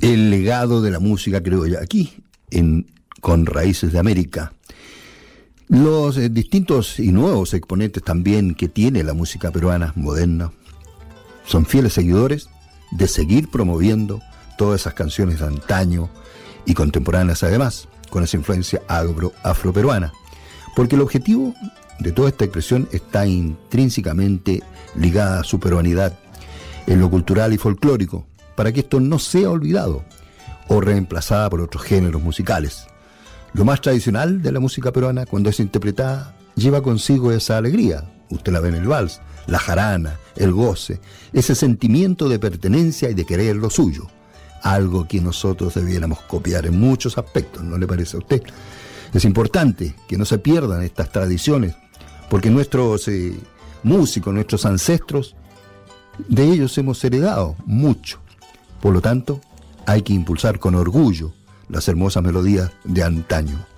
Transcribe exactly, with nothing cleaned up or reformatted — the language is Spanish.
el legado de la música criolla aquí, en Con Raíces de América. Los eh, distintos y nuevos exponentes también que tiene la música peruana moderna son fieles seguidores de seguir promoviendo todas esas canciones de antaño y contemporáneas además, con esa influencia agro afroperuana, porque el objetivo de toda esta expresión está intrínsecamente ligada a su peruanidad en lo cultural y folclórico, para que esto no sea olvidado o reemplazada por otros géneros musicales. Lo más tradicional de la música peruana, cuando es interpretada, lleva consigo esa alegría. Usted la ve en el vals, la jarana, el goce, ese sentimiento de pertenencia y de querer lo suyo, algo que nosotros debiéramos copiar en muchos aspectos, ¿no le parece a usted? Es importante que no se pierdan estas tradiciones, porque nuestros eh, músicos, nuestros ancestros, de ellos hemos heredado mucho. Por lo tanto, hay que impulsar con orgullo las hermosas melodías de antaño.